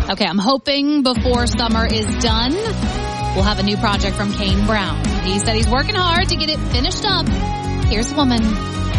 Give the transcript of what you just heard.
Okay, I'm hoping before summer is done, we'll have a new project from Kane Brown. He said he's working hard to get it finished up. Here's Woman.